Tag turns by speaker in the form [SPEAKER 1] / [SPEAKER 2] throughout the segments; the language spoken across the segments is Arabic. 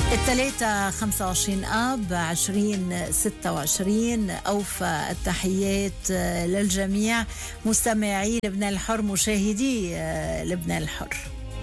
[SPEAKER 1] الثلاثة 25 آب 2026. أوفى التحيات للجميع مستمعي لبنان الحر، مشاهدي لبنان الحر.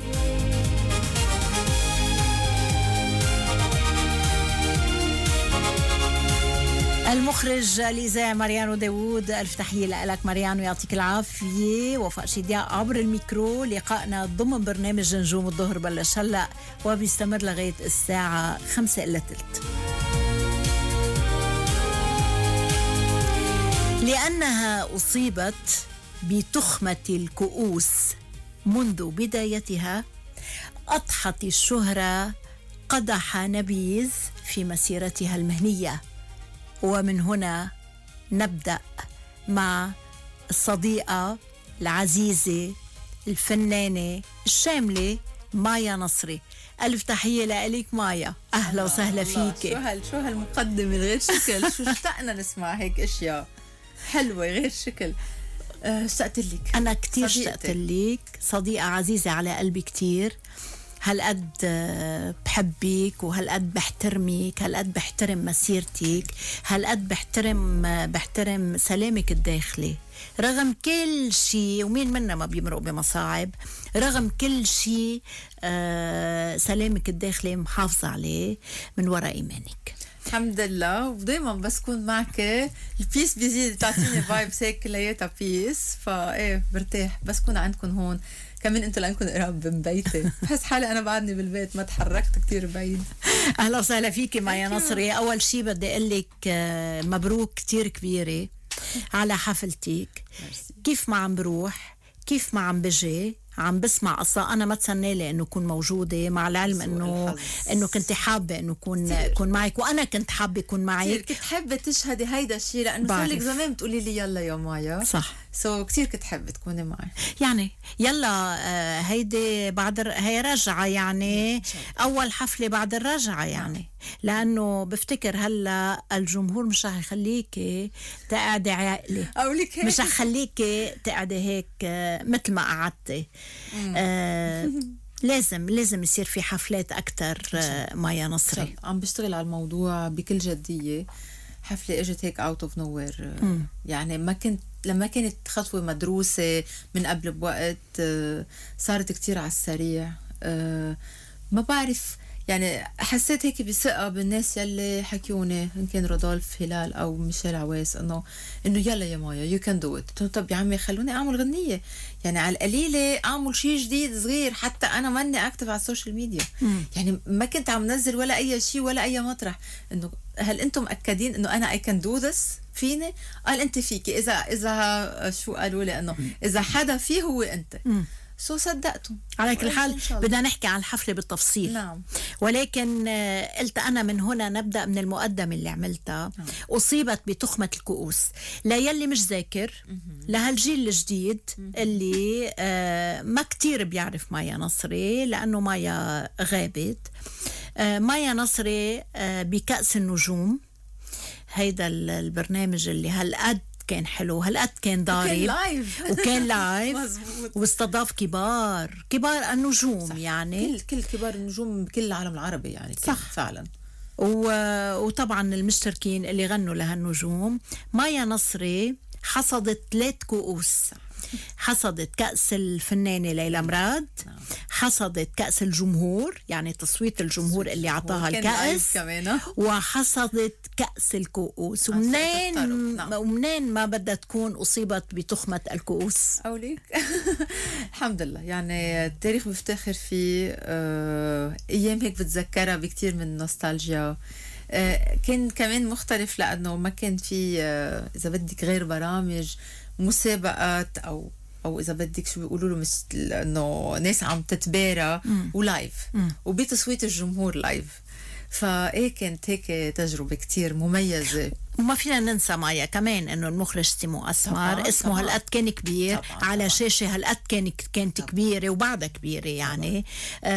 [SPEAKER 1] المخرج الإذاعي ماريانو داوود، ألف تحية لك ماريانو، يعطيك العافية. وفاء شدياء عبر الميكرو. لقائنا ضمن برنامج نجوم الظهر بلش هلأ وبيستمر لغاية الساعة 5:15. لأنها أصيبت بتخمة الكؤوس منذ بدايتها، أضحت الشهرة قدح نبيذ في مسيرتها المهنية. ومن هنا نبدأ مع الصديقة العزيزة الفنانة الشاملة مايا نصري. ألف تحية لك مايا، أهلا وسهلا فيك.
[SPEAKER 2] شو هالمقدمة غير شكل. شو اشتقنا نسمع هيك اشياء حلوة غير شكل. اشتقت لك.
[SPEAKER 1] أنا كتير اشتقت لك، صديقة عزيزة على قلبي كتير. هالقد بحبك وهالقد بحترمك، هالقد بحترم مسيرتك، هالقد بحترم سلامك الداخلي رغم كل شيء. ومين منا ما بيمرق بمصاعب؟ رغم كل شيء سلامك الداخلي محافظة عليه من وراء إيمانك.
[SPEAKER 2] الحمد لله. ودايما بس كون معك البيس بيزيد، تعطيني فايبس هيك كلياتها بيس. فايه برتاح بس كون عندكم هون. كمان انتوا لانكم قراب من بيتي بحس حالي انا بعدني بالبيت، ما تحركت كتير بعيد.
[SPEAKER 1] اهلا وسهلا فيكي مايا نصري. اول شيء بدي اقول لك مبروك كتير كبيره على حفلتك. كيف ما عم بروح، كيف ما عم بجي، عم بسمع قصة أنا ما تسنالي إنه كون موجودة، مع العلم إنه كنت حابة إنه كون معك، وأنا كنت حابة كون معك.
[SPEAKER 2] كنت حابة تشهدي هيدا الشيء لأنه صار لك زمان بتقولي لي يلا يا مايا.
[SPEAKER 1] صح.
[SPEAKER 2] كتير كنت حابة تكوني معي.
[SPEAKER 1] يعني يلا هيدي بعد هي رجعة، يعني أول حفلة بعد الرجعة يعني. لأنه بفتكر هلا الجمهور مش رح يخليكي تقعدي عاقلة، مش رح يخليكي تقعدي هيك مثل ما قعدتي. لازم يصير في حفلات أكتر. مايا نصري
[SPEAKER 2] عم بشتغل على الموضوع بكل جدية. حفلة اجت هيك اوت اوف نوير، يعني لما كانت خطوة مدروسة من قبل بوقت، صارت كتير على السريع. ما بعرف، يعني حسيت هيك بثقة بالناس يلي حكيوني، إن كان رودولف هلال أو ميشيل عواس، إنه يلا يا مايا يو كان دو إت. طب يا عمي خلوني أعمل غنية، يعني على القليلة أعمل شيء جديد صغير. حتى أنا ماني أكتف على السوشيال ميديا، يعني ما كنت عم نزل ولا أي شيء ولا أي مطرح. إنه هل أنتم مأكدين إنه أنا I can do this فيني؟ قال أنت فيكي. إذا شو قالوا لي إنه إذا حدا فيه هو أنت. صدقتم.
[SPEAKER 1] على كل حال بدنا نحكي عن الحفلة بالتفصيل.
[SPEAKER 2] نعم.
[SPEAKER 1] ولكن قلت أنا من هنا نبدأ من المقدمة اللي عملتها. أصيبت بتخمة الكؤوس. لا يلي مش ذاكر، لهالجيل الجديد اللي ما كتير بيعرف مايا نصري لأنه مايا غابت. مايا نصري بكأس النجوم، هيدا البرنامج اللي هالقد كان حلو، هالقد كان ضارب وكان لايف واستضاف كبار النجوم. صح. يعني
[SPEAKER 2] كل كبار النجوم بكل العالم العربي يعني.
[SPEAKER 1] صح
[SPEAKER 2] فعلا.
[SPEAKER 1] وطبعا المشتركين اللي غنوا لهالنجوم. مايا نصري حصدت 3 كؤوس. حصدت كأس الفنانة ليلى مراد، حصدت كأس الجمهور، يعني تصويت الجمهور اللي عطاها الكأس، وحصدت كأس الكؤوس. ومنين ما بدها تكون أصيبت بتخمة الكؤوس؟
[SPEAKER 2] أوليك الحمد لله. يعني التاريخ بفتخر فيه. أيام هيك بتذكرها بكتير من النوستالجيا. كان كمان مختلف لأنه ما كان في إذا بدك غير برامج مسابقات او اذا بدك شو بيقولوا له، مثل انه ناس عم تتبارى ولايف وبتصويت الجمهور لايف. فايه كانت هيك تجربه كتير مميزه.
[SPEAKER 1] وما فينا ننسى مايا كمان انه المخرج تيمو اسمر اسمه هالقد كان كبير على شاشه، هالقد كانت كبيره وبعدها كبيره يعني.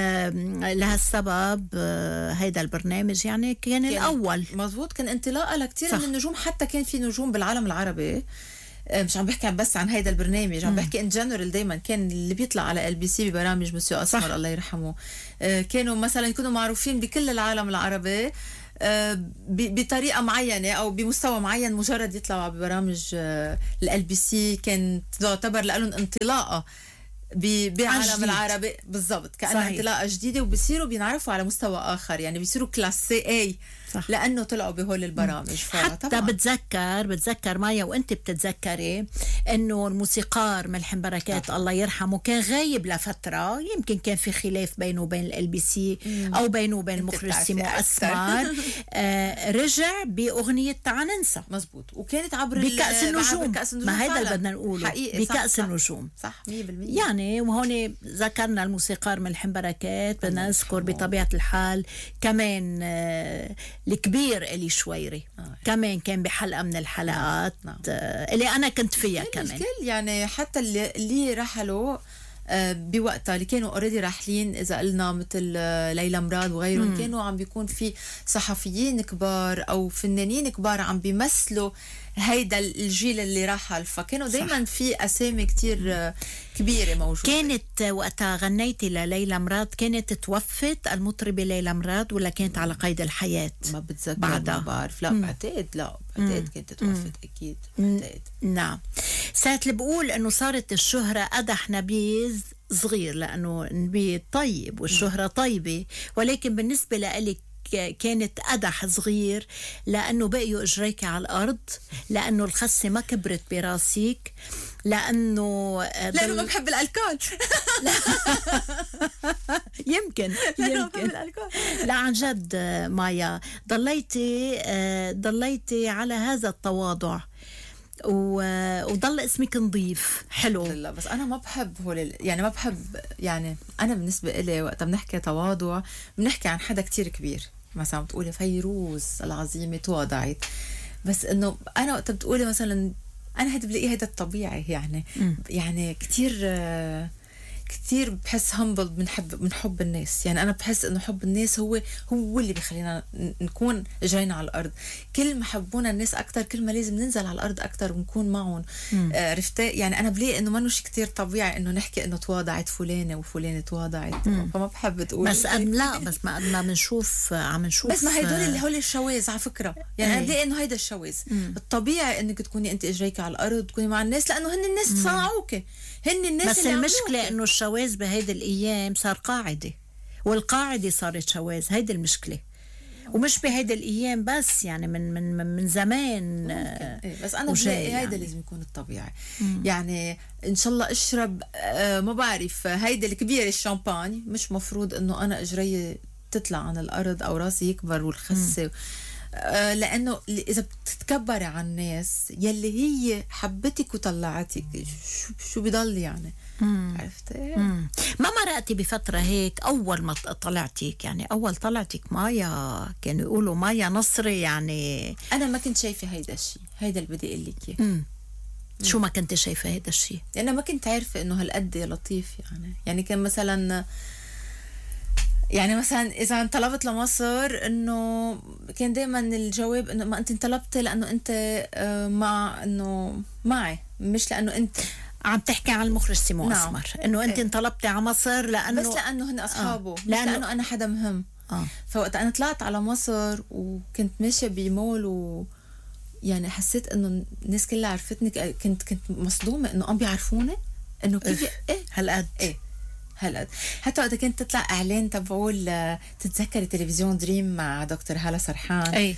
[SPEAKER 1] لهالسبب هيدا البرنامج يعني كان الاول.
[SPEAKER 2] مزبوط، كان انطلاقه لكتير من النجوم. حتى كان في نجوم بالعالم العربي مش عم بحكي بس عن هيدا البرنامج، عم بحكي ان جنرال. دايما كان اللي بيطلع على LBC ببرامج مسيو اسمر الله يرحمه، كانوا مثلا يكونوا معروفين بكل العالم العربي بطريقه معينه او بمستوى معين، مجرد يطلعوا ببرامج LBC كانت تعتبر لهم انطلاقه بعالم العربي بالضبط، كأنها انطلاقه جديده، وبصيروا بينعرفوا على مستوى اخر، يعني بيصيروا كلاس A لانه طلعوا بهول البرامج.
[SPEAKER 1] حتى بتذكر مايا وانت بتتذكري انه الموسيقار ملحم بركات الله يرحمه كان غايب لفتره، يمكن كان في خلاف بينه وبين LBC او بينه وبين المخرج سيمو اسمر. رجع باغنيه تعال ننسى،
[SPEAKER 2] مزبوط، وكانت عبر
[SPEAKER 1] بكأس النجوم. ما هذا اللي بدنا نقوله، بكأس النجوم.
[SPEAKER 2] صح 100%.
[SPEAKER 1] يعني وهون ذكرنا الموسيقار ملحم بركات، بدنا نذكر بطبيعه الحال كمان الكبير إلي شويري كمان كان بحلقة من الحلقات اللي أنا كنت فيها كمان.
[SPEAKER 2] الكل يعني حتى اللي رحلوا بوقتها اللي كانوا اوريدي راحلين، اذا قلنا مثل ليلى مراد وغيرهم، كانوا عم بيكون في صحفيين كبار او فنانين كبار عم بيمثلوا هيدا الجيل اللي رحل، فكانوا دايما في اسامي كتير كبيره موجوده.
[SPEAKER 1] كانت وقتها غنيتي لليلى مراد، كانت توفت المطربه ليلى مراد ولا كانت على قيد الحياه؟
[SPEAKER 2] ما بتذكر، ما بعرف. لا بعتقد كانت توفت اكيد. بعتقد.
[SPEAKER 1] نعم. ساعة اللي بقول انه صارت الشهرة قدح نبيذ صغير، لانه نبيذ طيب والشهرة طيبة، ولكن بالنسبة لإلك كانت قدح صغير لأنه بقيوا إجريك على الأرض، لأنه الخسة ما كبرت براسيك، لأنه
[SPEAKER 2] ما بحب الألكول.
[SPEAKER 1] يمكن لا عن جد مايا ضليتي على هذا التواضع وضل اسمك نظيف حلو.
[SPEAKER 2] لا بس انا ما بحب يعني ما بحب، يعني انا بالنسبه لي وقت بنحكي تواضع بنحكي عن حدا كتير كبير، مثلا بتقولي فيروز العظيمه تواضعت، بس انه انا وقت بتقولي مثلا انا هيدا بلاقي هيدا الطبيعي، يعني كتير بحس همبل من حب الناس. يعني أنا بحس إنه حب الناس هو اللي بيخلينا نكون جاينا على الأرض. كل ما حبونا الناس أكتر كل ما لازم ننزل على الأرض أكتر ونكون معهم. عرفتي؟ يعني أنا بلاقي إنه ما شيء كتير طبيعي إنه نحكي إنه تواضعت فلانة وفلانة تواضعت، فما بحب تقول
[SPEAKER 1] بس لا بس ما قد ما بنشوف عم نشوف،
[SPEAKER 2] بس ما هول الشواذ على فكرة. يعني أنا بلاقي إنه هيدا الشواذ الطبيعي إنك تكوني أنت إجريك على الأرض تكوني مع الناس، لأنه هن الناس صنعوك، هن الناس.
[SPEAKER 1] بس المشكلة إنه الشواذ بهيدي الأيام صار قاعدة، والقاعدة صارت شواذ. هيدي المشكلة، ومش بهيدي الأيام بس، يعني من زمان.
[SPEAKER 2] بس أنا بلاقي هيدا يعني لازم يكون الطبيعي. يعني إن شاء الله أشرب ما بعرف هيدا الكبير الشامباني، مش مفروض إنه أنا إجري تطلع عن الأرض أو راسي يكبر والخسة. لأنه إذا بتتكبري عن الناس يلي هي حبتك وطلعتك، شو بيضل يعني؟ عرفتي؟
[SPEAKER 1] ما مرقتي بفترة هيك أول ما طلعتك، يعني أول طلعتك مايا كانوا يقولوا مايا نصري، يعني
[SPEAKER 2] أنا ما كنت شايفة هيدا الشيء، هيدا اللي بدي أقول لك إياه.
[SPEAKER 1] شو ما كنت شايفة هيدا الشيء؟
[SPEAKER 2] أنا ما كنت عارفة إنه هالقد لطيف. يعني كان مثلا، يعني مثلا إذا انطلبت لمصر إنه كان دايما الجواب إنه ما أنت انطلبتي لأنه أنت مع إنه معي، مش لأنه أنت
[SPEAKER 1] عم تحكي عن المخرج سيمو أسمر، إنه أنت انطلبتي على مصر لأنه
[SPEAKER 2] بس لأنه هن أصحابه، لأنه أنا حدا مهم. فوقت أنا طلعت على مصر وكنت ماشية بمول يعني حسيت إنه الناس كلها عرفتني، كنت مصدومة إنه عم بيعرفوني، إنه كيف
[SPEAKER 1] هالقد
[SPEAKER 2] هلا. حتى وقت كنت تطلع اعلان تبعول، تتذكري تلفزيون دريم مع دكتور هالة سرحان؟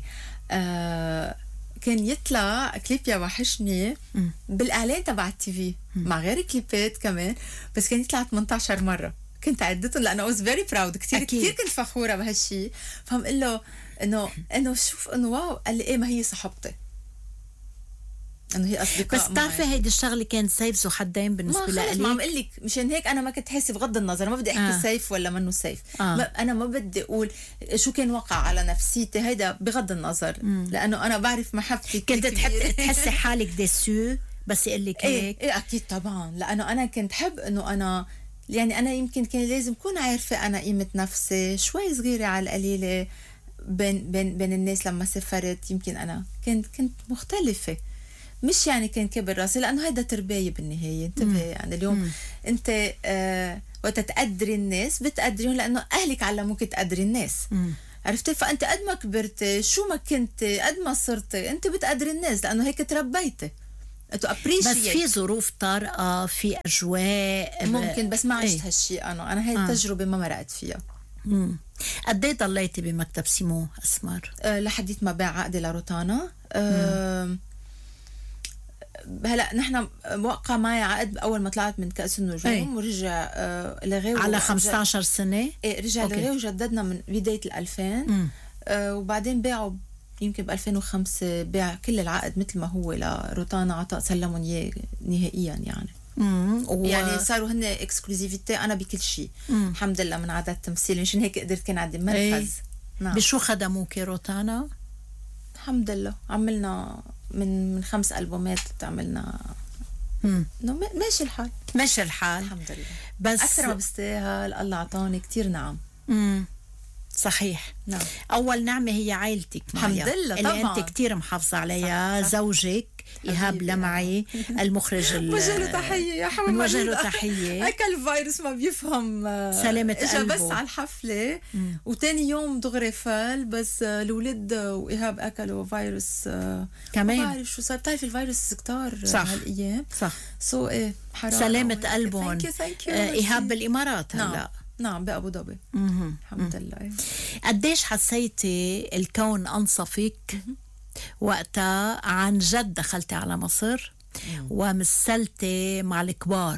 [SPEAKER 2] كان يطلع كليب يا وحشني بالاعلان تبع التي في مع غير كليبات كمان، بس كان يطلع 18 مره. كنت عدتهم لانه I was very proud، كتير كنت فخوره بهالشيء. فهم قل له انه شوف انه واو. قال لي ما هي صاحبتي، انه هي اصدقاء.
[SPEAKER 1] بس بتعرفي هيدي الشغله كان سيف ذو حدين بالنسبه لي.
[SPEAKER 2] ما عم اقول لك مشان هيك انا ما كنت حاسه، بغض النظر ما بدي احكي سيف ولا منه سيف. انا ما بدي اقول شو كان وقع على نفسيتي، هيدا بغض النظر. لانه انا بعرف محبتي.
[SPEAKER 1] كنت تحسي حالك ديسو بس يقول لك هيك؟
[SPEAKER 2] ايه اكيد طبعا، لانه انا كنت حب انه انا، يعني انا يمكن كان لازم اكون عارفه انا قيمه نفسي شوي صغيره على القليله بين الناس. لما سافرت يمكن انا كنت مختلفه، مش يعني كان كبر راسي، لانه هيدا تربايه بالنهايه. انتبه يعني اليوم انت وقت تقدري الناس بتقدريهم لانه اهلك علموك تقدري الناس. عرفتي؟ فانت قد ما كبرتي شو ما كنتي قد ما صرتي انت بتقدري الناس لانه هيك تربيتي.
[SPEAKER 1] بس في ظروف طارئة، في أجواء
[SPEAKER 2] ممكن، بس ما عشت هالشيء. أنا هاي التجربة ما مرقت فيها.
[SPEAKER 1] قد ايه ضليتي بمكتب سيمو أسمر؟
[SPEAKER 2] لحديت ما باع عقدي لروتانا. هلا نحن وقع معي عقد اول ما طلعت من كأس النجوم، ورجع لغيه
[SPEAKER 1] على 15 سنة.
[SPEAKER 2] رجع لغيه وجددنا من بداية 2000. وبعدين باعوا يمكن ب 2005 باع كل العقد مثل ما هو لروتانا، عطاء سلمهم اياه نهائيا يعني. يعني صاروا هن اكسكلوزيفيتي انا بكل شيء. الحمد لله من عدد تمثيل، مشان هيك قدرت كان عندي منفذ.
[SPEAKER 1] نعم. بشو خدموك روتانا؟
[SPEAKER 2] الحمد لله عملنا من 5 ألبومات عملنا. ماشي الحال،
[SPEAKER 1] ماشي الحال
[SPEAKER 2] الحمد لله.
[SPEAKER 1] بس
[SPEAKER 2] اكثر ما بستاهل، الله اعطاني كثير نعم.
[SPEAKER 1] صحيح.
[SPEAKER 2] نعم.
[SPEAKER 1] أول نعمة هي عائلتك
[SPEAKER 2] الحمد لله
[SPEAKER 1] اللي
[SPEAKER 2] طبعا
[SPEAKER 1] أنت كتير محافظة عليها. صح. زوجك إيهاب لمعي المخرج
[SPEAKER 2] وجه له تحية يا حبيبي،
[SPEAKER 1] وجه له تحية.
[SPEAKER 2] أكل فيروس ما بيفهم،
[SPEAKER 1] سلامة قلبه.
[SPEAKER 2] بس على الحفلة وتاني يوم دغري فال، بس الولد وإيهاب أكلوا فيروس
[SPEAKER 1] كمان.
[SPEAKER 2] ما بعرف شو صار، بتعرفي الفيروس كتار هالأيام.
[SPEAKER 1] صح.
[SPEAKER 2] إيه حرام.
[SPEAKER 1] سلامة قلبهم. إيهاب بالإمارات هلا.
[SPEAKER 2] نعم بأبو ظبي. الحمد لله.
[SPEAKER 1] قديش حسيتي الكون أنصفك وقتها عن جد دخلتي على مصر ومثلتي مع الكبار؟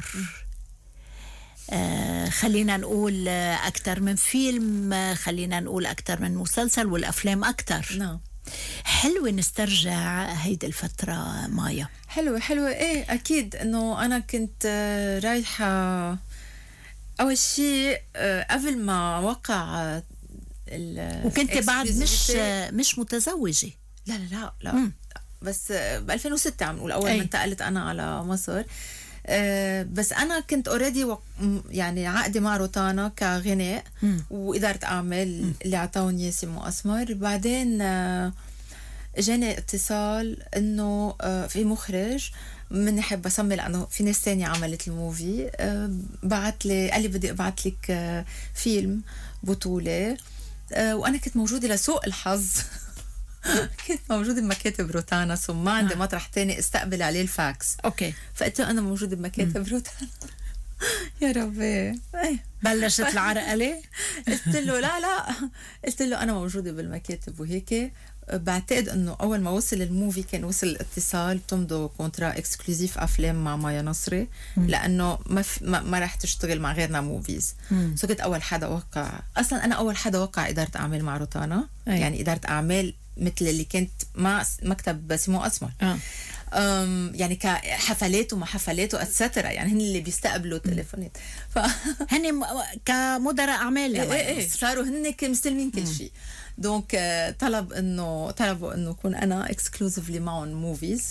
[SPEAKER 1] خلينا نقول أكتر من فيلم، خلينا نقول أكتر من مسلسل، والأفلام أكتر.
[SPEAKER 2] نعم.
[SPEAKER 1] حلوة نسترجع هيدي الفترة مايا.
[SPEAKER 2] حلوة إيه أكيد. إنه أنا كنت رايحة أول شيء قبل ما وقع
[SPEAKER 1] وكنت بعد مش متزوجة.
[SPEAKER 2] لا. بس ب 2006 عم نقول أول ما انتقلت أنا على مصر. بس أنا كنت اوريدي يعني عقدي مع روتانا كغناء وإدارة أعمال اللي عطاوني إياه سيمو أسمر. بعدين جاني اتصال إنه في مخرج مني حابة أسمي لأنه في ناس تانية عملت الموفي، بعت لي قال لي بدي أبعت لك فيلم بطولة. وأنا كنت موجودة لسوء الحظ كنت موجودة بمكاتب روتانا، ثم ما عندي مطرح تاني استقبل عليه الفاكس.
[SPEAKER 1] أوكي.
[SPEAKER 2] فقلت له أنا موجودة بمكاتب روتانا. يا ربي
[SPEAKER 1] بلشت العرقلة.
[SPEAKER 2] قلت له لا قلت له أنا موجودة بالمكاتب وهيك. بعتقد انه اول ما وصل الموفي كان وصل الاتصال بتمضوا كونترا اكسكلوزيف افلام مع مايا نصري، لانه ما راح تشتغل مع غيرنا موفيز. سو كنت اول حدا وقع، اصلا انا اول حدا وقع اداره اعمال مع روتانا. يعني اداره اعمال مثل اللي كانت مع مكتب سيمو أسمر. يعني كحفلات وما حفلات واتسترا، يعني هن اللي بيستقبلوا تليفونات.
[SPEAKER 1] هن كمدراء اعمال.
[SPEAKER 2] ايه صاروا هن مستلمين كل شيء. دونك طلبوا انه اكون انا اكسكلوزيفلي معهم موفيز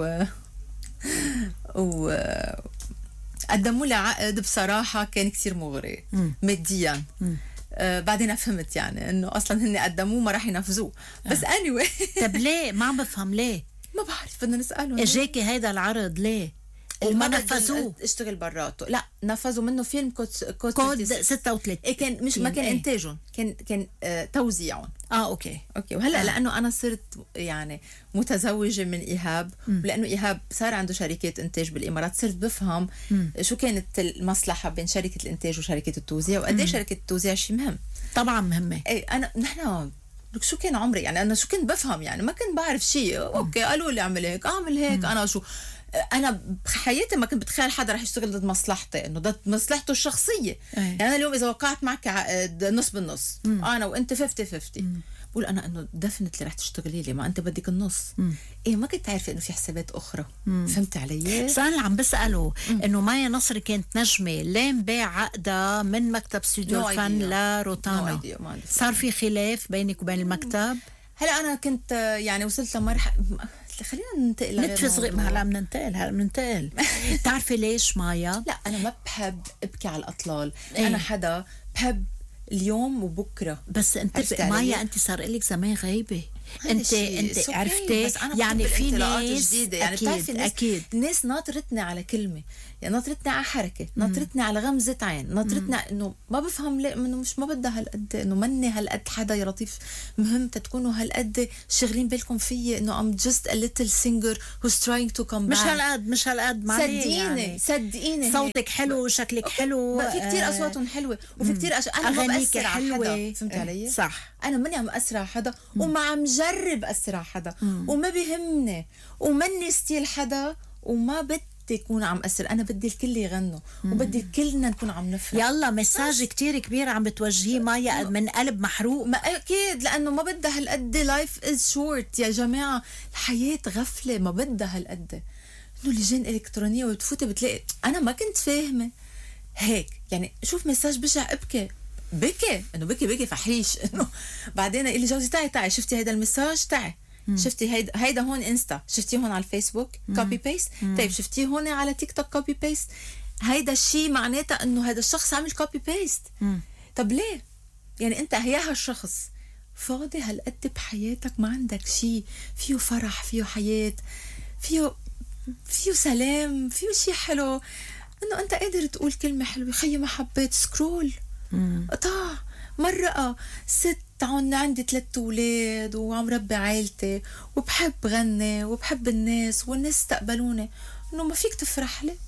[SPEAKER 2] و قدموا لي عقد بصراحه كان كثير مغري ماديا. بعدين فهمت يعني انه اصلا هن قدموه ما راح ينفذوه. بس anyway.
[SPEAKER 1] طب ليه؟ ما عم بفهم ليه.
[SPEAKER 2] ما بعرف، بدنا نسالهم.
[SPEAKER 1] اجاكي هيدا العرض ليه وما نفذوه؟
[SPEAKER 2] اشتغل براته. لا نفذوا منه فيلم كود
[SPEAKER 1] 36.
[SPEAKER 2] كان مش ما كان انتاجهم، كان توزيعهم.
[SPEAKER 1] اوكي.
[SPEAKER 2] وهلا لانه انا صرت يعني متزوجه من ايهاب، ولانه ايهاب صار عنده شركات انتاج بالامارات، صرت بفهم شو كانت المصلحه بين شركه الانتاج وشركه التوزيع، وقد ايه شركه التوزيع شيء مهم. طبعا مهمه. نحن شو كان عمري يعني، انا شو كنت بفهم يعني، ما كنت بعرف شيء. اوكي قالوا لي اعمل هيك اعمل هيك. انا شو انا بحياتي ما كنت بتخيل حدا رح يشتغل ضد مصلحتي، انه ضد مصلحته الشخصيه. يعني انا اليوم اذا وقعت معك عقد نص بالنص، انا وانت 50-50، بقول انا انه دفنتلي رح تشتغلي لي، ما انت بدك النص. ما كنت عارفه انه في حسابات اخرى. فهمت علي؟ سؤال عم بساله انه مايا نصري كانت نجمه لين باع عقدها من مكتب استوديو الفن لروتانا. صار في خلاف بينك وبين المكتب؟ هلا انا كنت يعني وصلت لمرحله، خلينا ننتقل
[SPEAKER 1] نتفزغ. هلا بننتقل. بتعرفي ليش مايا؟
[SPEAKER 2] لا انا ما بحب ابكي على الاطلال. انا حدا بحب اليوم وبكره.
[SPEAKER 1] بس انت مايا انت صار لك زمان غايبه. انت عرفتي يعني في ناس
[SPEAKER 2] جديدة. يعني بتعرفي
[SPEAKER 1] اكيد
[SPEAKER 2] الناس ناطرتني على كلمة، يعني ناطرتني على حركة، ناطرتني على غمزة عين، ناطرتني انه ما بفهم ليه انه مش ما بدها هالقد، انه مني هالقد حدا يا لطيف مهم تكونوا هالقد شغلين بالكم فيي، انه I'm just a little singer who's trying to come back.
[SPEAKER 1] مش هالقد
[SPEAKER 2] صدقيني
[SPEAKER 1] صوتك حلو وشكلك حلو.
[SPEAKER 2] في كتير اصواتهم حلوه وفي كتير انا ما بأثر على حدا، فهمت علي؟
[SPEAKER 1] صح.
[SPEAKER 2] انا ماني عم أثر على حدا وما عم جرب أثر على حدا وما بيهمني ومني ستيل حدا وما بدي يكون عم أثر. انا بدي الكل يغنوا وبدي كلنا نكون عم نفرح.
[SPEAKER 1] يلا مساج كتير كبير عم بتوجهيه مايا من قلب محروق.
[SPEAKER 2] ما اكيد لانه ما بدها هالقد. لايف از شورت يا جماعه، الحياه غفله، ما بدها هالقد انه لجان الكترونيه وتفوتي بتلاقي. انا ما كنت فاهمه هيك، يعني شوف مساج بشع ابكي انه بكي فحيش انه بعدين يقول لي جوزي تعي شفتي هيدا المساج، تعي شفتي هيدا هون انستا، شفتيه هون على الفيسبوك كوبي بيست، طيب شفتيه هون على تيك توك كوبي بيست. هيدا الشيء معناته انه هذا الشخص عمل كوبي بيست. طب ليه؟ يعني انت هيا هالشخص فاضي هالقد بحياتك، ما عندك شيء فيه فرح، فيه حياه، فيه سلام، فيه شيء حلو، انه انت قادر تقول كلمه حلوه. خيي ما حبيت سكرول قطع مرقه ست عندي 3 أولاد وعم ربي عائلتي وبحب غني وبحب الناس والناس استقبلوني، انه ما فيك تفرح لي؟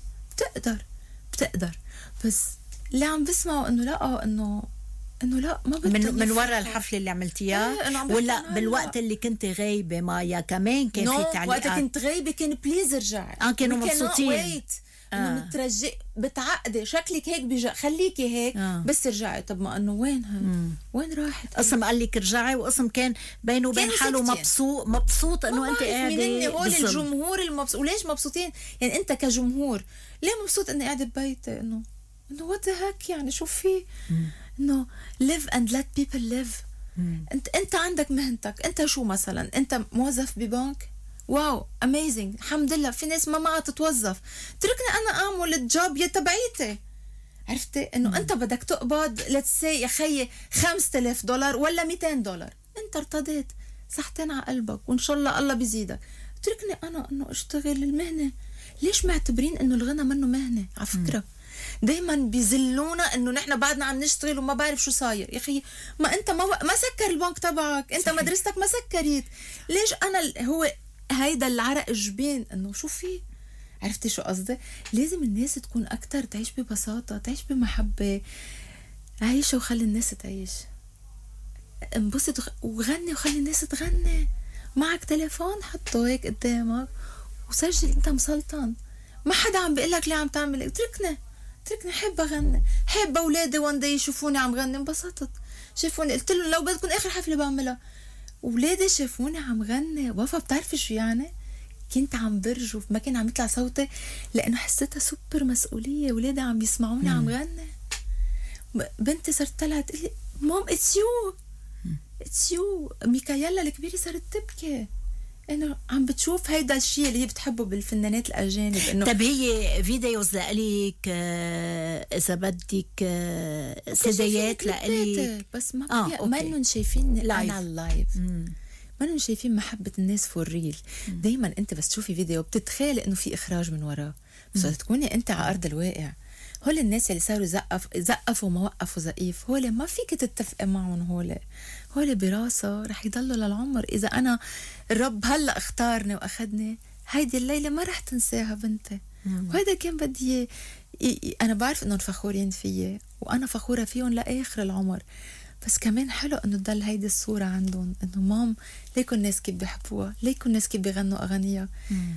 [SPEAKER 2] بتقدر بس اللي عم بسمعه انه لا، انه لا ما بدي
[SPEAKER 1] من ورا الحفله اللي عملتيها ولا بالوقت اللي كنت غايبه مايا كمان كان في تعليقات؟
[SPEAKER 2] وقت كنت غايبه كان بليز ارجعي.
[SPEAKER 1] كانوا مبسوطين.
[SPEAKER 2] انه مترجي بتعقدي شكلك هيك خليكي هيك بس رجعي. طب ما انه وين راحت؟
[SPEAKER 1] قسم قال لك رجعي، وقسم كان بينه وبين حاله مبسوط انه انت قاعده.
[SPEAKER 2] هول الجمهور المبسوط. وليش مبسوطين؟ يعني انت كجمهور ليه مبسوط اني قاعده ببيتي؟ انه وات ذا هيك، يعني شو في انه live and let people live. انت عندك مهنتك. انت شو مثلا؟ انت موظف ببنك، واو اميزنج، الحمد لله. في ناس ما معها تتوظف، تركني انا اعمل الجوب يا تبعيتي. عرفتي انه انت بدك تقبض ليتس سي يا خيي $5000 ولا $200، انت ارتضيت، صحتين على قلبك وان شاء الله بيزيدك. تركني انا انه اشتغل المهنه. ليش معتبرين انه الغنى منه مهنه؟ على فكره دايما بيزلونا انه نحن بعدنا عم نشتغل وما بعرف شو صاير. يا اخي ما انت ما سكر البنك تبعك، انت مدرستك ما سكرت، ليش انا هو هيدا العرق الجبين انه شو في؟ عرفتي شو قصدي؟ لازم الناس تكون اكتر تعيش ببساطه، تعيش بمحبه، عيش وخلي الناس تعيش، انبسط وغني وخلي الناس تغني. معك تليفون حطه هيك قدامك وسجل، انت مسلطن، ما حدا عم بيقول لك ليه عم تعمل هيك. تركني حب اغني، حب اولادي وان داي يشوفوني عم غني. انبسطت، شافوني، قلت لهم لو بدكم اخر حفله بعملها، اولادي شافوني عم غني. وفا بتعرفي شو يعني؟ كنت عم برجف، ما كان عم يطلع صوتي لانه حسيتها سوبر مسؤوليه. اولادي عم يسمعوني عم غني. بنتي صارت طلعت تقول لي مام اتس يو. ميكايلا الكبيره صارت تبكي انه عم بتشوف هيدا الشيء اللي هي بتحبه بالفنانات الاجانب. انه
[SPEAKER 1] طب هي فيديوز لإلك اذا بدك سيديات لإلك
[SPEAKER 2] بس ما انهم شايفين انا اللايف، ما انهم شايفين محبه الناس فور ريل. دايما انت بس تشوفي فيديو بتتخيل انه في اخراج من وراه، بس تكوني انت على ارض الواقع. هول الناس اللي صاروا زقفوا ما وقفوا زقيف، هول ما فيك تتفقي معهم. هول براسه رح يضلوا للعمر. اذا انا الرب هلا اختارني واخدني، هيدي الليله ما رح تنساها بنتي. وهذا كان بدي انا بعرف انهم فخورين فيي وانا فخوره فيهم لاخر العمر، بس كمان حلو انه تضل هيدي الصوره عندهم، انه مام ليكوا الناس كيف بيحبوها، ليكوا الناس كيف بيغنوا اغانيها.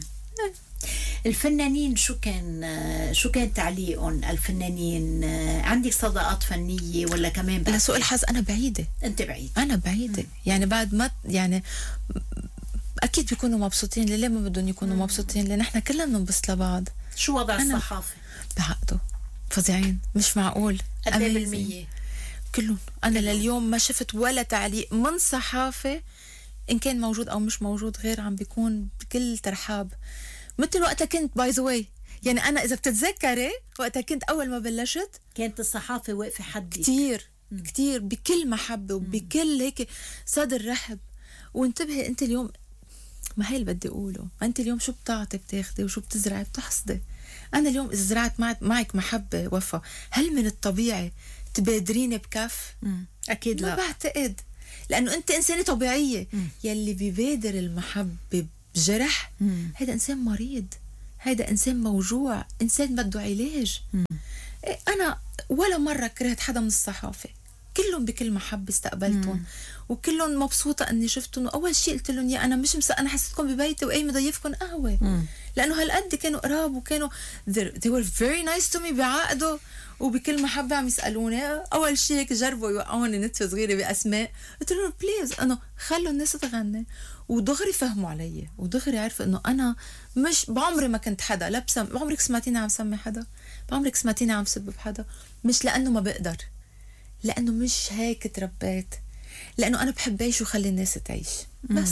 [SPEAKER 1] الفنانين شو كان تعليقهم؟ الفنانين عندك صداقات فنيه ولا كمان
[SPEAKER 2] لسوء الحظ انا بعيده؟
[SPEAKER 1] انت بعيد؟
[SPEAKER 2] انا بعيده. يعني بعد ما يعني اكيد بيكونوا مبسوطين. ليه ما بدهم يكونوا مبسوطين؟ لان احنا كلنا بننبسط لبعض.
[SPEAKER 1] شو وضع الصحافه؟
[SPEAKER 2] بعقدوا فظيعين، مش معقول.
[SPEAKER 1] قد ايه بالمية؟
[SPEAKER 2] كلهم. انا لليوم ما شفت ولا تعليق من صحافه ان كان موجود او مش موجود غير عم بيكون بكل ترحاب. مثل وقتها كنت باي ذا واي، يعني انا اذا بتتذكري وقتها كنت اول ما بلشت
[SPEAKER 1] كانت الصحافه واقفه حدي
[SPEAKER 2] كتير بكل محبه وبكل هيك صدر رحب. وانتبهي انت اليوم، ما هي اللي بدي اقوله، انت اليوم شو بتعطي بتاخدي، وشو بتزرعي بتحصدي. انا اليوم اذا زرعت معك محبه وفا، هل من الطبيعي تبادريني بكف؟
[SPEAKER 1] اكيد
[SPEAKER 2] ما
[SPEAKER 1] لا.
[SPEAKER 2] بعتقد، لانه انت انسانه طبيعيه. يلي بيبادر المحبه بجرح هيدا انسان مريض، هيدا انسان موجوع، انسان بده علاج. انا ولا مره كرهت حدا من الصحافه، كلهم بكل محبه استقبلتهم، وكلهم مبسوطه اني شفتهم. اول شيء قلت لهم يا انا مش انا حسيتكم ببيتي وقايمه ضيفكم قهوه، لانه هالقد كانوا قراب، وكانوا they were very nice to me بعقده وبكل محبه. عم يسالوني اول شيء هيك جربوا يوقعوني نتفه صغيره باسماء، قلت لهم بليز انه خلوا الناس تغني، ودغري فهموا علي، ودغري عرفوا انه انا مش بعمري ما كنت حدا، لا بعمرك سمعتيني عم سمي حدا، بعمرك سمعتيني عم سب بحدا، مش لانه ما بقدر، لانه مش هيك تربيت، لانه انا بحب اعيش وخلي الناس تعيش بس.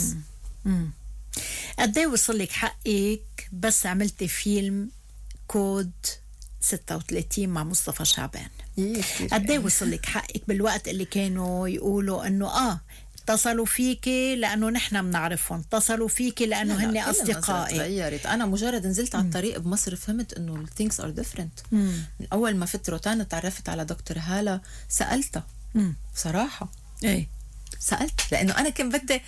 [SPEAKER 1] قد ايه وصل لك حقك بس عملتي فيلم كود 36 مع مصطفى شعبان؟ قد ايه وصل لك حقك بالوقت اللي كانوا يقولوا انه اتصلوا فيكي لانه نحن بنعرفهم، اتصلوا فيكي لانه هن اصدقائي؟
[SPEAKER 2] تغيرت. انا مجرد نزلت على الطريق بمصر فهمت انه things are different. من اول ما فت روتانا تعرفت على دكتور هالة، سالتها بصراحه،
[SPEAKER 1] ايه
[SPEAKER 2] سالت، لانه انا كان بدي،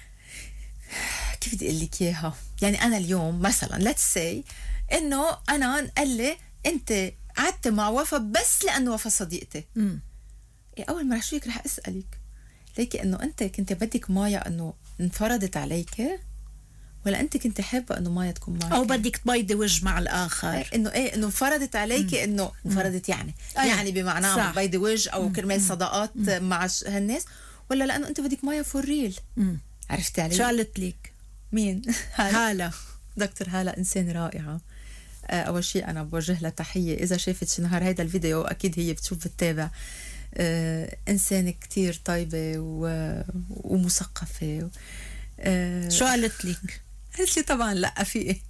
[SPEAKER 2] كيف بدي اقول لك اياها، يعني انا اليوم مثلا let's say انه انا قال لي انت قعدت مع وفا بس لانه وفا صديقتي. اول ما رح شويك رح اسالك ليكي انه انت كنت بدك مايا انه انفرضت عليك، ولا انت كنت حابه انه مايا تكون معك،
[SPEAKER 1] او بدك تبيضي وجه مع الاخر؟
[SPEAKER 2] انه انه انفرضت عليك، انه انفرضت يعني بمعنى بيضي وجه او كرمال صداقات مع هالناس، ولا لانه انت بدك مايا فور ريل؟ عرفتي علي؟
[SPEAKER 1] شو قالت لك؟
[SPEAKER 2] مين؟
[SPEAKER 1] هالة.
[SPEAKER 2] دكتور هالة إنسان رائعة. أول شيء أنا بوجه لها تحية، إذا شافت شي نهار هيدا الفيديو أكيد هي بتشوف بتتابع. إنسان كتير طيبة ومثقفة.
[SPEAKER 1] شو قالت لك؟
[SPEAKER 2] قالت لي طبعا لا في إيه.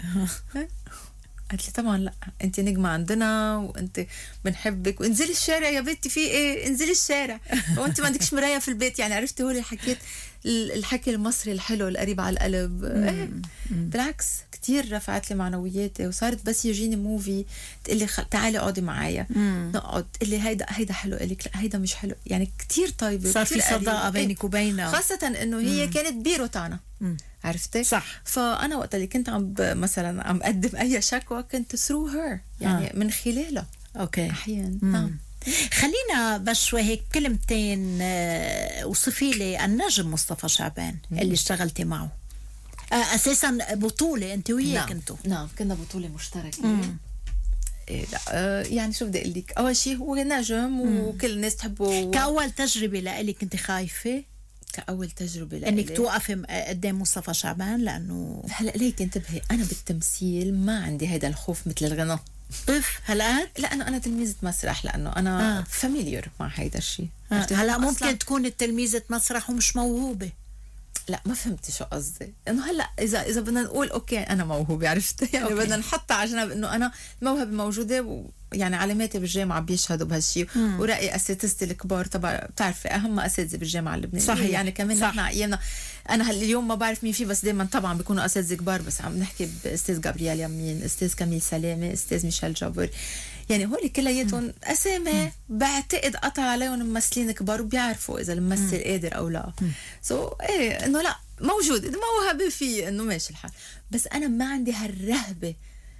[SPEAKER 2] قالت لي طبعا لا، انت نجمة عندنا وانت بنحبك، وانزلي الشارع يا بنتي، في ايه انزلي الشارع، وانت ما عندكش مراية في البيت. يعني عرفتي هو اللي حكيت الحكي المصري الحلو القريب على القلب. بالعكس كتير رفعت لي معنوياتي، وصارت بس يجيني موفي تقول لي تعالي اقعدي معايا، نقعد تقول لي هيدا حلو، قال لك لا هيدا مش حلو. يعني كتير طيبة،
[SPEAKER 1] صار في صداقة بينك وبينها،
[SPEAKER 2] خاصة انه هي كانت بيروتانا. عرفتي؟
[SPEAKER 1] صح.
[SPEAKER 2] فأنا وقت اللي كنت مثلا عم أقدم أي شكوى كنت through her، يعني من خلالها.
[SPEAKER 1] أوكي.
[SPEAKER 2] أحيانا.
[SPEAKER 1] خلينا بس شوي هيك كلمتين، وصفي لي النجم مصطفى شعبان اللي اشتغلتي معه. أساسا بطولة أنت وياه كنتوا؟
[SPEAKER 2] نعم كنا بطولة مشتركة. إيه لا يعني شو بدي أقول لك، أول شيء هو نجم وكل الناس تحبه.
[SPEAKER 1] كأول تجربة لإلك كنت خايفة؟
[SPEAKER 2] كأول تجربة
[SPEAKER 1] لإلي انك توقفي قدام مصطفى شعبان؟ لأنه
[SPEAKER 2] هلا ليك انتبهي، أنا بالتمثيل ما عندي هيدا الخوف مثل الغناء.
[SPEAKER 1] هلا
[SPEAKER 2] لأنه أنا تلميذة مسرح، لأنه أنا فاميليار مع هيدا الشيء.
[SPEAKER 1] هلا ممكن تكون تلميذة مسرح ومش موهوبة.
[SPEAKER 2] لا ما فهمتي شو قصدي، انه هلا اذا بدنا نقول اوكي انا موهوبه، عرفتي يعني بدنا نحطها على جنب انه انا الموهبه موجوده، يعني علاماتي بالجامعه بيشهدوا بهالشيء، وراي اساتذتي الكبار طبعا بتعرفي اهم اساتذه بالجامعه اللبنانيه.
[SPEAKER 1] صحيح.
[SPEAKER 2] يعني كمان نحن ايامنا، انا اليوم ما بعرف مين فيه، بس دائما طبعا بيكونوا اساتذه كبار، بس عم نحكي باستاذ جابرييل يمين، استاذ كميل سلامه، استاذ ميشيل جابر، يعني هول كلياتهم اسامي بعتقد قطع عليهم ممثلين كبار وبيعرفوا اذا الممثل قادر او لا. ايه انه لا موجود، اذا موهبه فيه انه ماشي الحال، بس انا ما عندي هالرهبه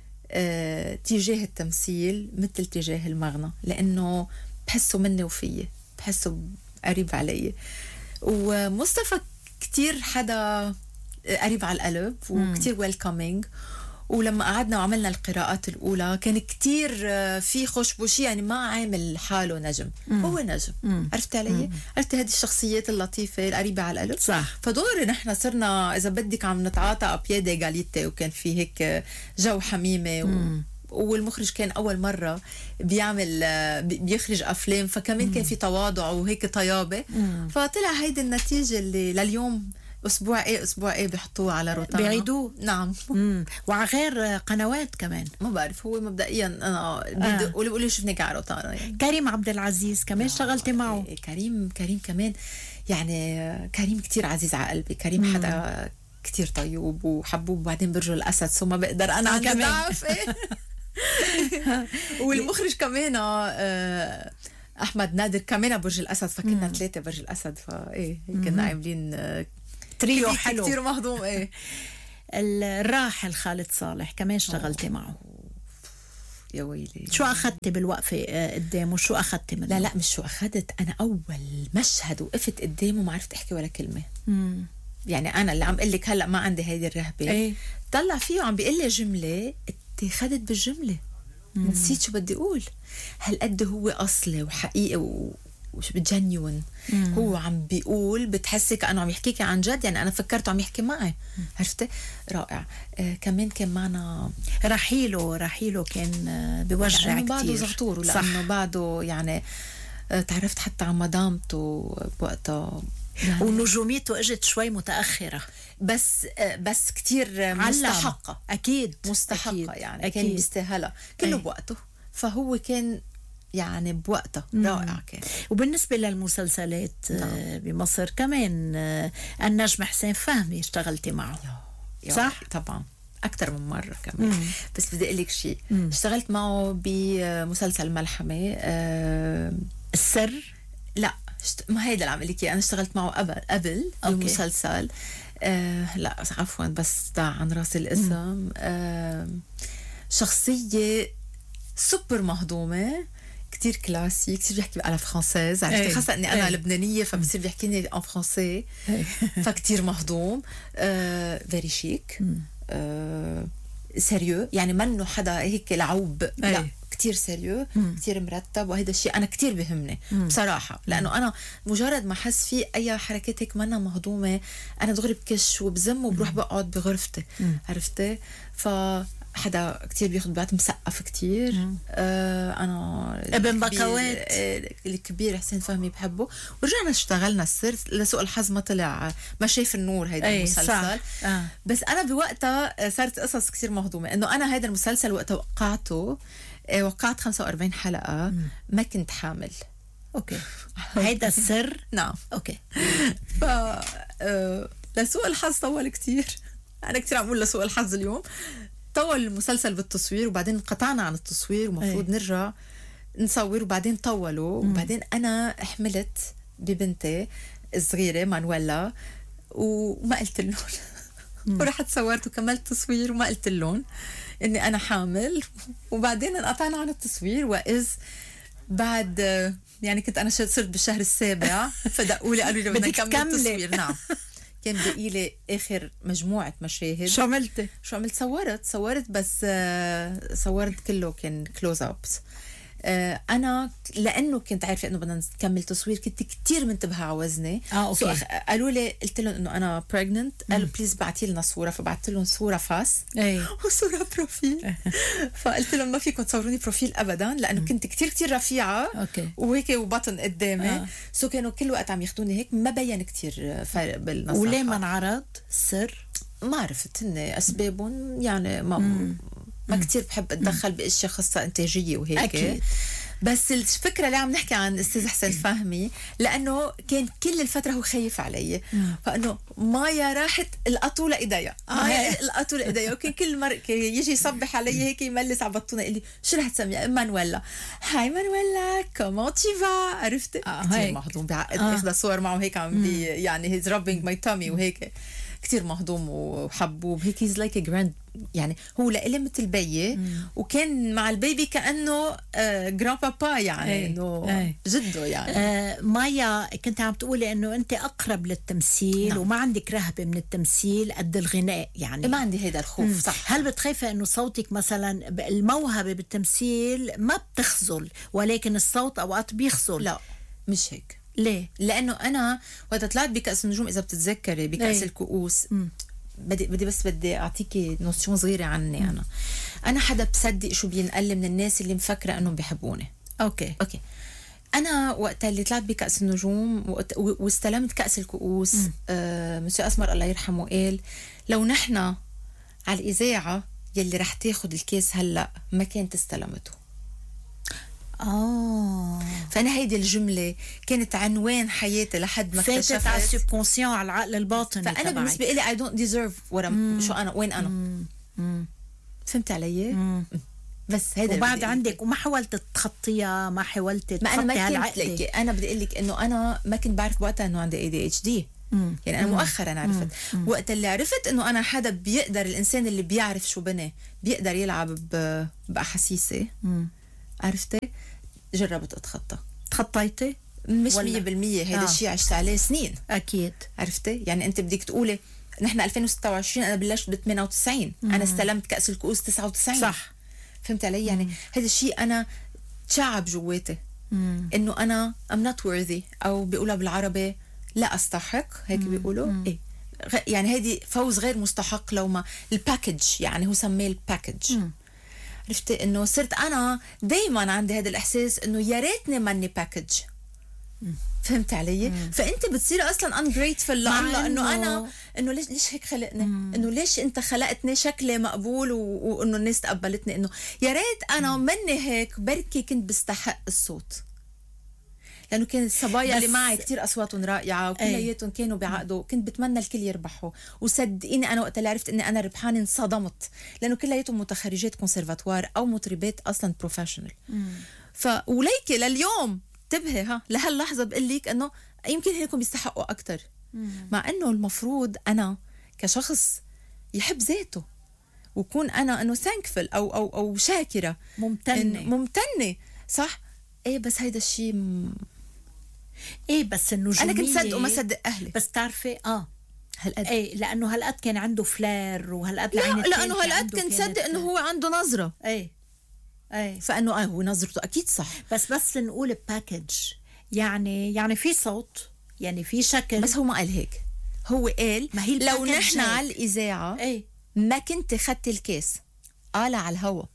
[SPEAKER 2] تجاه التمثيل مثل تجاه المغنى، لانه بحسه مني وفيه، بحسه قريب علي. ومصطفى كتير حدا قريب على القلب وكتير ويلكمينج، ولما قعدنا وعملنا القراءات الأولى كان كتير في خشبوشي، يعني ما عامل حاله نجم، هو نجم. عرفتي علي؟ عرفتي هذه الشخصيات اللطيفة القريبة على القلب؟
[SPEAKER 1] صح.
[SPEAKER 2] فدغري نحن صرنا إذا بدك عم نتعاطى أبيادة غاليتي، وكان في هيك جو حميمة والمخرج كان أول مرة بيخرج أفلام، فكمان كان في تواضع وهيك طيابة. فطلع هيدي النتيجة اللي لليوم اسبوع ايه بيحطوه على روتانا
[SPEAKER 1] بيعيدوه.
[SPEAKER 2] نعم.
[SPEAKER 1] وعلى غير قنوات كمان،
[SPEAKER 2] ما بعرف هو مبدئيا انا بيقولوا شفناك على روتانا. يعني
[SPEAKER 1] كريم عبد العزيز كمان اشتغلتي معه.
[SPEAKER 2] كريم كمان يعني كريم كتير عزيز على قلبي. كريم حدا كتير طيوب وحبوب، وبعدين برج الأسد، ثم ما بقدر أنا عندي ضعف. والمخرج كمان أحمد نادر كمان برج الأسد، فكنا 3 برج الأسد، فإيه كنا عاملين
[SPEAKER 1] تريو حلو
[SPEAKER 2] كتير مهضوم. إيه
[SPEAKER 1] الراحل خالد صالح كمان اشتغلتي معه.
[SPEAKER 2] يا ويلي،
[SPEAKER 1] شو أخذتي بالوقفة قدامه؟ شو أخذتي منه؟
[SPEAKER 2] لا مش شو أخذت، أنا أول مشهد وقفت قدامه ما عرفت أحكي ولا كلمة. يعني أنا اللي عم قل لك هلأ ما عندي هيدي الرهبة.
[SPEAKER 1] ايه؟
[SPEAKER 2] طلع فيه عم بيقول لي جملة اتخذت بالجملة، نسيت شو بدي أقول. هالقد هو أصلي وحقيقي وش بتجنون. هو عم بيقول بتحسي كأنه عم يحكيكي عن جد، يعني أنا فكرته عم يحكي معي. عرفتي؟ رائع. كمان كان معنا رحيله كان بوجع كتير. بعده زغطور، لأنه بعده يعني تعرفت حتى عن مدامته بوقتها،
[SPEAKER 1] يعني ونجوميته اجت شوي متأخرة،
[SPEAKER 2] بس كتير مستحقة.
[SPEAKER 1] أكيد
[SPEAKER 2] مستحقة أكيد. يعني
[SPEAKER 1] أكيد.
[SPEAKER 2] كان بيستاهلها كله بوقته، فهو كان يعني بوقته رائع كان.
[SPEAKER 1] وبالنسبة للمسلسلات بمصر كمان النجم حسين فهمي اشتغلتي معه صح؟
[SPEAKER 2] طبعا أكتر من مرة كمان. بس بدي أقول لك شيء، اشتغلت معه بمسلسل ملحمة
[SPEAKER 1] السر.
[SPEAKER 2] لا ما هيدا اللي عم لك، أنا اشتغلت معه قبل بمسلسل لا عفوا بس ضاع عن راسي الاسم. شخصية سوبر مهضومة، كتير كلاسي، كتير بيحكي على فرانسيز. عرفتي خاصة اني انا لبنانية فبصير بيحكيني ان فرانسي، فكتير مهضوم. فيري شيك، سيريو، يعني منه حدا هيك لعوب، لا كتير سيريو، كتير مرتب. وهذا الشيء انا كتير بهمني بصراحة، لانه انا مجرد ما حس في اي حركات هيك منا مهضومة انا دغري بكش وبزم وبروح بقعد بغرفتي. عرفتي؟ حدا كتير بياخد وقت، مسقف كتير. أنا
[SPEAKER 1] ابن بكوات
[SPEAKER 2] الكبير حسين فهمي بحبه. ورجعنا اشتغلنا السر، لسوء الحظ ما طلع، ما شايف النور هيدا المسلسل. بس أنا بوقتها صارت قصص كتير مهضومة، إنه أنا هيدا المسلسل وقتها وقعت 45 حلقة ما كنت حامل.
[SPEAKER 1] أوكي. هيدا السر.
[SPEAKER 2] نعم.
[SPEAKER 1] أوكي.
[SPEAKER 2] لسوء الحظ طول كتير. أنا كتير عم أقول لسوء الحظ اليوم. طول المسلسل بالتصوير، وبعدين انقطعنا عن التصوير ومفروض نرجع نصور، وبعدين طولوا. وبعدين أنا حملت ببنتي الصغيرة مانويلا وما قلت لهم. ورحت صورت وكملت تصوير وما قلت لهم إني أنا حامل. وبعدين انقطعنا عن التصوير، وإذ بعد يعني كنت أنا صرت بالشهر السابع فدقوا لي قالوا لي بدنا نكمل التصوير. نعم. كان بقي لي اخر مجموعه مشاهد.
[SPEAKER 1] شو عملت؟
[SPEAKER 2] صورت بس صورت كله كان كلوز ابس. انا لانه كنت عارفه انه بدنا نكمل تصوير كنت كتير منتبهه على وزني.
[SPEAKER 1] اوكي.
[SPEAKER 2] قالوا لي، قلت لهم انه انا بريجننت، قالوا بليز بعتي لنا صوره، فبعثت لهم صوره فاس وصوره بروفيل. فقلت لهم ما فيكم تصوروني بروفيل ابدا، لانه كنت كتير رفيعه.
[SPEAKER 1] اوكي.
[SPEAKER 2] وهيك وبطن قدامي. سو كانوا كل وقت عم ياخذوني هيك، ما بين كتير فرق بالنصاحه.
[SPEAKER 1] وليه ما انعرض السر؟
[SPEAKER 2] ما عرفت هن اسبابهم، يعني ما كتير بحب اتدخل باشياء خاصه انتاجيه وهيك.
[SPEAKER 1] أكيد.
[SPEAKER 2] بس الفكره اللي عم نحكي عن استاذ حسين فهمي، لانه كان كل الفتره هو خايف علي. فانه مايا راحت القطوا لايديا، القطوا لايديا. وكان كل مره يجي يصبح علي هيك يملس على بطونه يقول لي شو رح تسميها؟ مانويلا. هاي مانويلا كومون تي فا. عرفتي؟ كثير مهضوم، بعقد اخذ صور معه هيك عم يعني هيز رابينج ماي تامي وهيك. كتير مهضوم وحبوب هيك. هيز لايك جراند، يعني هو لإلي مثل بيي، وكان مع البيبي كأنه جران بابا، يعني انه جده يعني.
[SPEAKER 1] مايا كنت عم تقولي انه انت اقرب للتمثيل. نعم. وما عندك رهبه من التمثيل قد الغناء، يعني
[SPEAKER 2] ما عندي هيدا الخوف. صح.
[SPEAKER 1] هل بتخافي انه صوتك مثلا الموهبه بالتمثيل ما بتخزل، ولكن الصوت اوقات بيخزل؟
[SPEAKER 2] لا مش هيك.
[SPEAKER 1] ليه؟
[SPEAKER 2] لانه انا وقت طلعت بكأس النجوم، اذا بتتذكري بكأس الكؤوس، بدي اعطيكي نوسيون صغيره عني. انا حدا بصدق شو بينقل من الناس اللي مفكره انهم بيحبوني.
[SPEAKER 1] اوكي.
[SPEAKER 2] انا وقت اللي طلعت بكأس النجوم واستلمت كأس الكؤوس، مسيو اسمر الله يرحمه قال لو نحن على الاذاعه يلي رح تاخد الكاس هلا ما كانت استلمته. فأنا هيدي الجملة كانت عنوان حياتي لحد ما
[SPEAKER 1] فاتت
[SPEAKER 2] اكتشفت
[SPEAKER 1] على السبكونسيون، على العقل الباطني.
[SPEAKER 2] فأنا بالنسبة لي I don't deserve شو أنا وين أنا. فهمت علي؟ بس هيدا
[SPEAKER 1] وبعد عندك وما حاولت تخطيها، ما حاولت تخطي هالعقدة.
[SPEAKER 2] أنا بدي أقول لك إنه أنا ما كنت بعرف وقتها إنه عندي ADHD. يعني أنا مؤخرا عرفت. وقت اللي عرفت إنه أنا حدا بيقدر، الإنسان اللي بيعرف شو بني بيقدر يلعب بأحاسيسي. عرفتي؟ جربت أتخطى.
[SPEAKER 1] تخطيتي؟
[SPEAKER 2] مش 100%. هذا الشيء عشت عليه سنين.
[SPEAKER 1] أكيد.
[SPEAKER 2] عرفتي؟ يعني أنت بدك تقولي نحن 2026، أنا بلشت ب 98. أنا استلمت كأس الكؤوس 99.
[SPEAKER 1] صح.
[SPEAKER 2] فهمت علي؟ يعني هذا الشيء أنا تشعب جواتي إنه أنا I'm not worthy، أو بيقولها بالعربي لا أستحق، هيك بيقولوا. إيه يعني هذه فوز غير مستحق لو ما الباكج، يعني هو سميه الباكج. عرفتي انه صرت انا دايما عندي هذا الاحساس انه يا ريتني ماني باكج. فهمت علي؟ فانت بتصير اصلا ungrateful لله انه انا انه ليش هيك خلقني؟ انه ليش انت خلقتني شكلي مقبول وانه الناس تقبلتني، انه يا ريت انا مني هيك، بركي كنت بستحق الصوت. لانه كانت الصبايا اللي معي كتير اصواتهم رائعه وكلياتهم كانوا بعقده، كنت بتمنى الكل يربحوا. وصدقيني انا وقت اللي عرفت اني انا ربحانه انصدمت، لانه كلياتهم متخرجات كونسرفاتوار او مطربات اصلا بروفيشنال. وليكي لليوم انتبهي لهاللحظه بقول لك انه يمكن هيكم بيستحقوا اكثر، مع انه المفروض انا كشخص يحب ذاته وكون انا انه ثانكفل او شاكره ممتنه. صح. ايه بس هيدا الشيء
[SPEAKER 1] ايه بس النجومية
[SPEAKER 2] انا كنت صدق وما صدق اهلي.
[SPEAKER 1] بس تعرفي
[SPEAKER 2] هالقد
[SPEAKER 1] ايه، لانه هالقد كان عنده فلير، وهالقد
[SPEAKER 2] لانه هالقد كنت صدق انه هو عنده نظره.
[SPEAKER 1] ايه
[SPEAKER 2] فانه هو نظرته اكيد صح.
[SPEAKER 1] بس نقول باكج، يعني في صوت، يعني في شكل.
[SPEAKER 2] بس هو ما قال هيك، هو قال
[SPEAKER 1] ما هي
[SPEAKER 2] لو نحن على الاذاعه ما كنت خدت الكاس قال على الهوا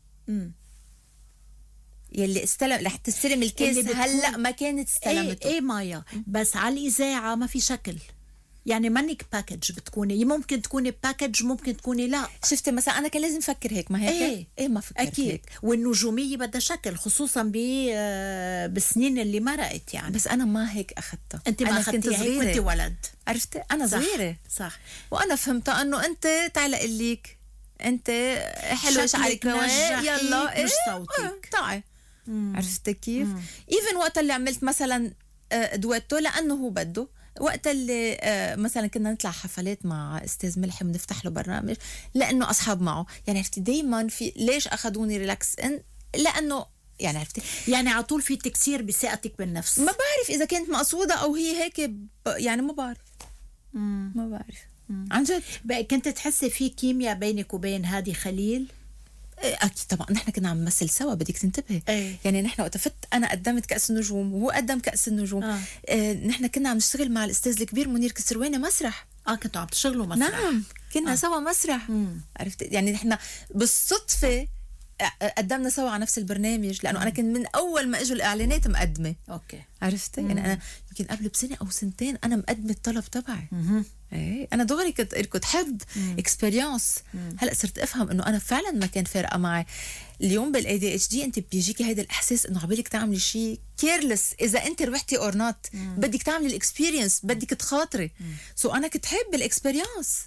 [SPEAKER 2] يلي استلم رح تستلم الكاس هلا ما كانت استلمته.
[SPEAKER 1] ايه مايا، بس على الاذاعه ما في شكل، يعني منك باكج بتكوني، ممكن تكوني باكج ممكن تكوني لا.
[SPEAKER 2] شفتي مثلا انا كان لازم افكر هيك، ما هيك ايه ما فكرت
[SPEAKER 1] أكيد.
[SPEAKER 2] هيك.
[SPEAKER 1] والنجوميه بدها شكل، خصوصا بالسنين اللي مرقت يعني.
[SPEAKER 2] بس انا ما هيك اخذتها.
[SPEAKER 1] انت ما اخذتيها هيك وانت ولد.
[SPEAKER 2] عرفتي انا صغيره.
[SPEAKER 1] صح.
[SPEAKER 2] وانا فهمت انه انت تعال اقول لك انت حلوه شعرك يلا
[SPEAKER 1] مش صوتك
[SPEAKER 2] تعي. عرفتي كيف؟ ايفن وقت اللي عملت مثلا دويتو لانه هو بده، وقت اللي مثلا كنا نطلع حفلات مع استاذ ملحي بنفتح له برنامج لانه اصحاب معه، يعني عرفتي دايما في ليش اخذوني ريلاكس لانه يعني عرفتي
[SPEAKER 1] يعني على طول في تكسير بثقتك بالنفس.
[SPEAKER 2] ما بعرف اذا كانت مقصوده او هي هيك يعني ما بعرف. ما بعرف عن جد.
[SPEAKER 1] كنت تحسي في كيمياء بينك وبين هادي خليل؟
[SPEAKER 2] اكيد طبعا، نحن كنا عم نمثل سوا، بدك تنتبهي. يعني نحن وقت فت انا قدمت كاس النجوم وهو قدم كاس النجوم. نحن كنا عم نشتغل مع الاستاذ الكبير منير كسرواني مسرح.
[SPEAKER 1] كنتوا عم تشتغلوا مسرح؟
[SPEAKER 2] نعم كنا سوا مسرح. عرفت يعني نحن بالصدفه قدمنا سوا على نفس البرنامج، لانه انا كنت من اول ما اجوا الاعلانات مقدمه.
[SPEAKER 1] اوكي.
[SPEAKER 2] عرفتي يعني انا يمكن قبل بسنه او سنتين انا مقدمه الطلب تبعي. ايه انا دغري كنت حب اكسبيرينس. هلا صرت افهم انه انا فعلا ما كان فارقه معي. اليوم بالADHD انت بيجيكي هيدا الاحساس انه عبالك تعملي شيء كيرلس اذا انت ربحتي اور نوت، بدك تعملي الاكسبيرينس، بدك تخاطري. انا كنت حب الاكسبيرينس.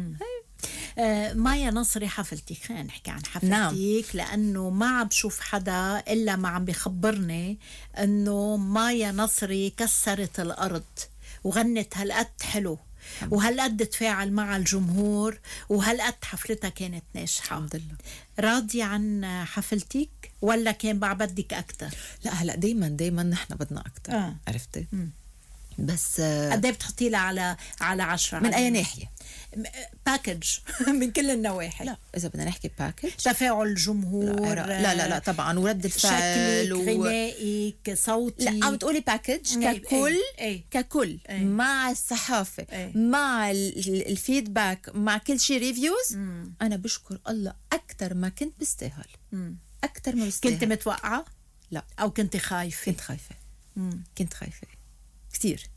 [SPEAKER 1] مايا نصري حفلتك، خلينا نحكي عن حفلتك.
[SPEAKER 2] نعم.
[SPEAKER 1] لأنه ما عم بشوف حدا إلا ما عم بيخبرني أنه مايا نصري كسرت الأرض وغنت هالقد حلو وهالقد تفاعل مع الجمهور وهالقد حفلتها كانت ناجحة.
[SPEAKER 2] الحمد لله.
[SPEAKER 1] راضية عن حفلتك ولا كان بقى بدك أكتر؟
[SPEAKER 2] لا هلا دايما نحن بدنا أكتر. عرفتي؟ بس
[SPEAKER 1] قد ايه بتحطي لها على 10
[SPEAKER 2] من أي ناحية؟
[SPEAKER 1] باكج من كل النواحي.
[SPEAKER 2] لا إذا بدنا نحكي باكج،
[SPEAKER 1] تفاعل الجمهور،
[SPEAKER 2] لا طبعا، ورد الفعل،
[SPEAKER 1] شكلك، غنائك، صوتي.
[SPEAKER 2] لا عم تقولي باكج ككل. ككل مع الصحافة، مع الفيدباك، مع كل شيء ريفيوز. أنا بشكر الله أكتر ما كنت بستاهل. أكتر ما بستاهل.
[SPEAKER 1] كنت متوقعة؟
[SPEAKER 2] لا.
[SPEAKER 1] أو كنت خايفة؟
[SPEAKER 2] كنت خايفة. كنت خايفة كتير.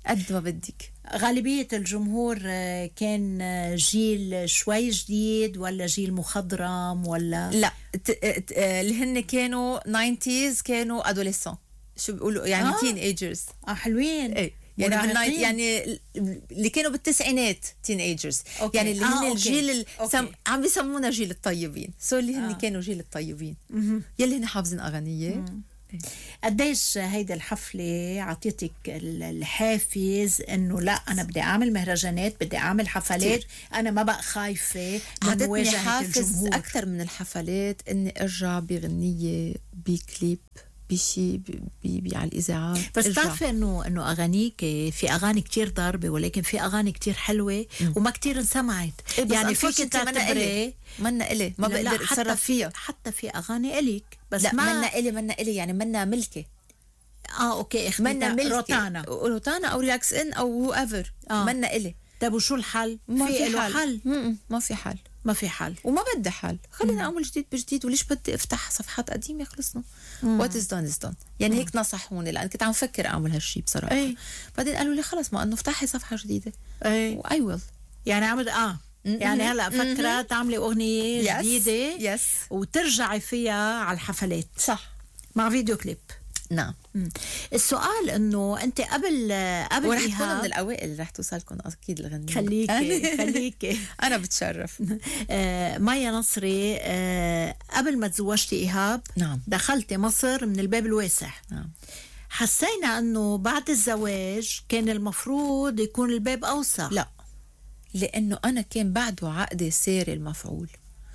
[SPEAKER 2] قد ما بدك.
[SPEAKER 1] غالبية الجمهور كان جيل شوي جديد ولا جيل مخضرم ولا؟
[SPEAKER 2] لا اللي هن كانوا 90s كانوا adolescents، شو بيقولوا يعني تين ايجرز.
[SPEAKER 1] حلوين.
[SPEAKER 2] ايه يعني يعني اللي كانوا بالتسعينات تين ايجرز، يعني اللي هن الجيل عم بيسمونا جيل الطيبين، سو اللي هن كانوا جيل الطيبين يلي هن حافظين اغانيه.
[SPEAKER 1] قديش هيدا الحفلة عطيتك الحافز انه لا انا بدي اعمل مهرجانات، بدي اعمل حفلات كتير. انا ما بقى خايفة من مواجهة
[SPEAKER 2] حافز
[SPEAKER 1] الجمهور
[SPEAKER 2] اكثر من الحفلات اني ارجع بغنية بكليب بشي على الاذاعات.
[SPEAKER 1] بس بتعرفي انه اغانيك في اغاني كتير ضاربه، ولكن في اغاني كتير حلوه وما كتير انسمعت.
[SPEAKER 2] يعني فيك تعتبري منا إلي ما بقدر اتصرف فيها.
[SPEAKER 1] حتى في اغاني الك بس
[SPEAKER 2] لا منا إلي يعني منا ملكي.
[SPEAKER 1] اوكي
[SPEAKER 2] منا ملكي،
[SPEAKER 1] روتانا
[SPEAKER 2] او ريلاكس ان او هو ايفر. منا إلي.
[SPEAKER 1] طب وشو الحل؟
[SPEAKER 2] ما في حل. ما في حل وما بدي حل. خلينا اعمل جديد بجديد، وليش بدي افتح صفحات قديمه؟ خلصنا. وات از دون از دون. يعني هيك نصحوني لان كنت عم فكر اعمل هالشيء بصراحه. بعدين قالوا لي خلص ما انه افتحي صفحه جديده. واي ويل يعني
[SPEAKER 1] عمد يعني هلا فكره تعملي اغنيه جديده وترجعي فيها على الحفلات،
[SPEAKER 2] صح،
[SPEAKER 1] مع فيديو كليب.
[SPEAKER 2] نعم.
[SPEAKER 1] السؤال انه انت قبل
[SPEAKER 2] ورح تكون من الاوائل اللي رح توصلكم اكيد الغنية.
[SPEAKER 1] خليكي
[SPEAKER 2] انا بتشرف.
[SPEAKER 1] مايا نصري، قبل ما تزوجتي ايهاب
[SPEAKER 2] نعم
[SPEAKER 1] دخلتي مصر من الباب الواسع.
[SPEAKER 2] نعم.
[SPEAKER 1] حسينا انه بعد الزواج كان المفروض يكون الباب اوسع.
[SPEAKER 2] لا، لانه انا كان بعده عقدي ساري المفعول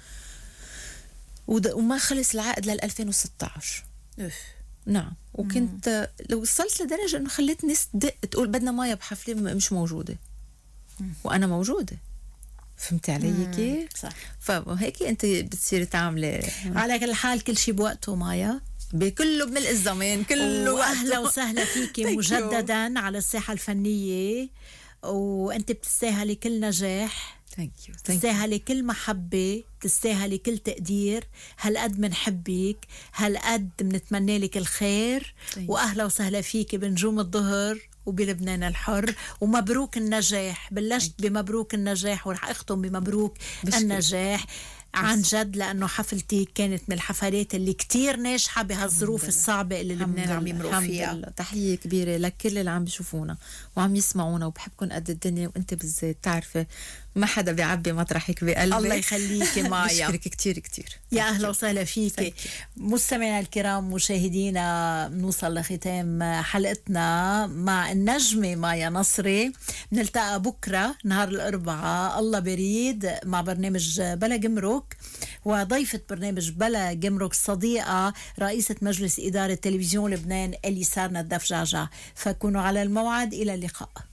[SPEAKER 2] وما خلص العقد لل 2016. نعم. وكنت لو وصلت لدرجة انه خليت ناس تدق تقول بدنا مايا بحفلة مش موجودة وانا موجودة. فهمتي علي كيف؟
[SPEAKER 1] صح.
[SPEAKER 2] فهيك انت بتصيري تعملي
[SPEAKER 1] على كل حال كل شيء بوقته مايا،
[SPEAKER 2] بكله بملء الزمان كله.
[SPEAKER 1] واهلا وسهلا فيكي مجددا على الساحة الفنية، وانت بتستاهلي كل نجاح، بتستاهلي كل محبة، بتستاهلي كل تقدير. هالقد منحبك، هالقد منتمنى لك الخير. واهلا وسهلا فيكي بنجوم الظهر وبلبنان الحر، ومبروك النجاح. بلشت بمبروك النجاح ورح اختم بمبروك النجاح عن جد، لأنه حفلتي كانت من الحفلات اللي كتير ناجحة بهالظروف الصعبة اللي لبنان عم يمرق فيها.
[SPEAKER 2] تحية كبيرة لكل اللي عم بيشوفونا وعم يسمعونا، وبحبكم قد الدنيا، وانت بالذات تعرفي ما حدا بيعبي مطرحك بقلبي.
[SPEAKER 1] الله يخليكي مايا.
[SPEAKER 2] بشكرك كتير كتير.
[SPEAKER 1] يا أهلا وسهلا فيكي. مستمعينا الكرام مشاهدينا، نوصل لختام حلقتنا مع النجمة مايا نصري. نلتقى بكرة نهار الأربعاء الله بريد مع برنامج بلا جمرك، وضيفة برنامج بلا جمرك صديقة رئيسة مجلس إدارة تلفزيون لبنان إليسار ندف جعجع. فكونوا على الموعد. إلى اللقاء.